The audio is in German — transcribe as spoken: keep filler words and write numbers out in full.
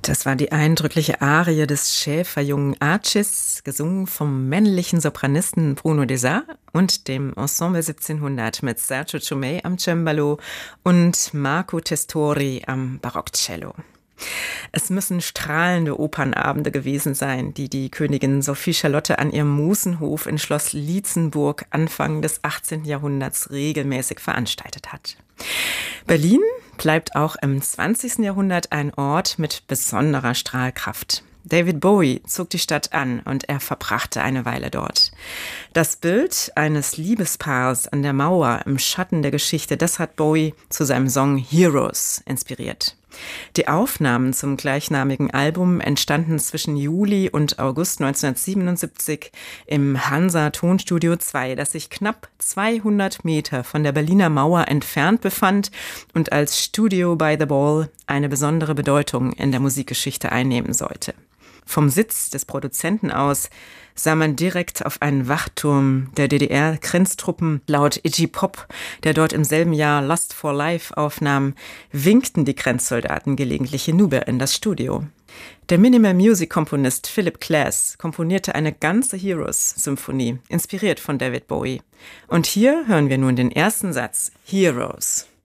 Das war die eindrückliche Arie des Schäferjungen Arcis, gesungen vom männlichen Sopranisten Bruno Desar und dem Ensemble siebzehnhundert mit Sergio Ciumei am Cembalo und Marco Testori am Barockcello. Es müssen strahlende Opernabende gewesen sein, die die Königin Sophie Charlotte an ihrem Musenhof in Schloss Lietzenburg Anfang des achtzehnten Jahrhunderts regelmäßig veranstaltet hat. Berlin bleibt auch im zwanzigsten Jahrhundert ein Ort mit besonderer Strahlkraft. David Bowie zog die Stadt an und er verbrachte eine Weile dort. Das Bild eines Liebespaars an der Mauer im Schatten der Geschichte, das hat Bowie zu seinem Song Heroes inspiriert. Die Aufnahmen zum gleichnamigen Album entstanden zwischen Juli und August neunzehnhundertsiebenundsiebzig im Hansa Tonstudio zwei, das sich knapp zweihundert Meter von der Berliner Mauer entfernt befand und als Studio by the Ball eine besondere Bedeutung in der Musikgeschichte einnehmen sollte. Vom Sitz des Produzenten aus sah man direkt auf einen Wachturm der D D R-Grenztruppen. Laut Iggy Pop, der dort im selben Jahr Lust for Life aufnahm, winkten die Grenzsoldaten gelegentlich hinüber in das Studio. Der Minimal-Music-Komponist Philip Glass komponierte eine ganze Heroes-Symphonie, inspiriert von David Bowie. Und hier hören wir nun den ersten Satz, Heroes.